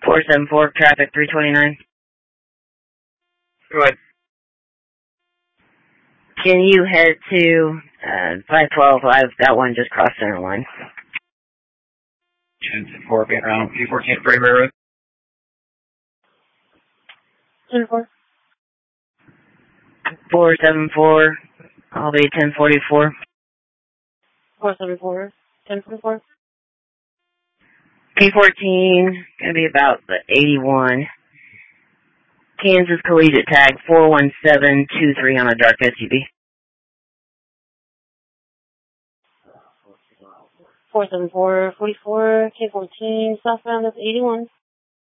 474, traffic 329. Go ahead. Can you head to 512? I've got one just crossed center line. 10-4, being around P14 Braeburn Road. 10-4. 474, I'll be 1044. 474, 1044. P14, gonna be about the 81. Kansas Collegiate tag 41723 on a dark SUV. 474, 44, K14, southbound, that's 81.